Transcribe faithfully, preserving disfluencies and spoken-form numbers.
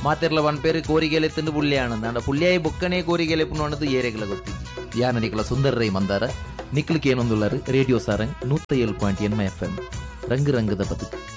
ಮಾತೆರ್ಲ ಒಂದ್ ಪೇರು ಕೋರಿಗೆಲೆ ತಿಂದು ಪುಳ್ಳಿಯಾಣ ಅಂಡ ಪುಳ್ಳಿಯಾಯಿ ಬೊಕ್ಕನೇ ಕೋರಿಗೆಲೆ ಪುಣ್ಣದು ಏರೆಗಳ ಗೊತ್ತಿದ್ದಿ ಯಾನ ನಿಕಲ ಸುಂದರ ರೈ ಮಂದಾರ ನಿಕ್ಲಿಕ್ಕೆ ಏನೊಂದುಳ್ಳರು ರೇಡಿಯೋ ಸಾರಂಗ್ ನೂತ್ತ ಏಳು ಪಾಯಿಂಟ್ ಎನ್ಮ ಎಫ್ ಎಂ ರಂಗು ರಂಗದ ಬದುಕು.